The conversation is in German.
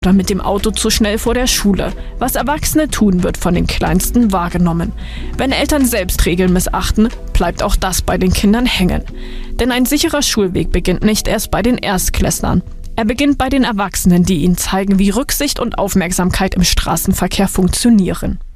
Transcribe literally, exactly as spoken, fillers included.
oder mit dem Auto zu schnell vor der Schule. Was Erwachsene tun, wird von den Kleinsten wahrgenommen. Wenn Eltern selbst Regeln missachten, bleibt auch das bei den Kindern hängen. Denn ein sicherer Schulweg beginnt nicht erst bei den Erstklässlern. Er beginnt bei den Erwachsenen, die ihnen zeigen, wie Rücksicht und Aufmerksamkeit im Straßenverkehr funktionieren.